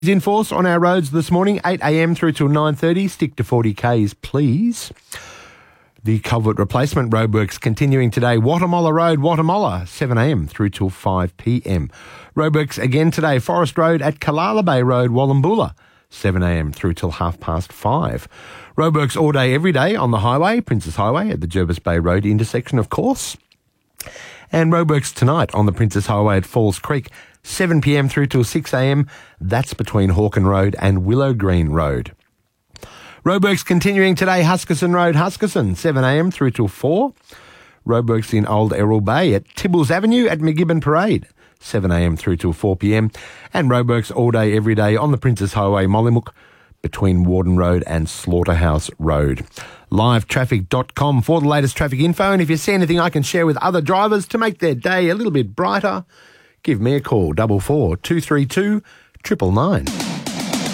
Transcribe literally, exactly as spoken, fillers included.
In force on our roads this morning, eight a.m. through till nine thirty. Stick to forty kays, please. The culvert replacement roadworks continuing today. Wattamolla Road, Wattamolla, seven a.m. through till five p.m. Roadworks again today. Forest Road at Kalala Bay Road, Wallumboola, seven a.m. through till half past five. Roadworks all day, every day on the highway, Princess Highway at the Jervis Bay Road intersection, of course. And roadworks tonight on the Princess Highway at Falls Creek, seven p.m. through till six a.m. That's between Hawken Road and Willow Green Road. Roadworks continuing today, Huskisson Road, Huskisson, seven a.m. through till four. Roadworks in Old Errol Bay at Tibbles Avenue at McGibbon Parade, seven a.m. through till four p.m. And roadworks all day, every day on the Princess Highway, Mollymook, between Warden Road and Slaughterhouse Road. live traffic dot com for the latest traffic info. And if you see anything I can share with other drivers to make their day a little bit brighter, give me a call, double four two three two triple nine.